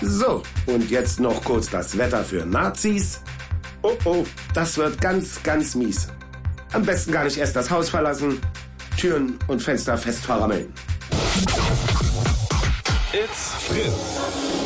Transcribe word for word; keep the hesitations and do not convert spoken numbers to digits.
So, und jetzt noch kurz das Wetter für Nazis. Oh, oh, das wird ganz, ganz mies. Am besten gar nicht erst das Haus verlassen, Türen und Fenster fest verrammeln. It's Fritz.